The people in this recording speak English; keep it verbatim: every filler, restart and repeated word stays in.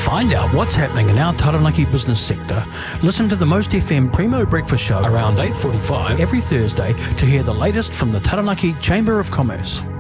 find out what's happening in our Taranaki business sector, listen to the Most F M Primo Breakfast Show around eight forty-five every Thursday to hear the latest from the Taranaki Chamber of Commerce.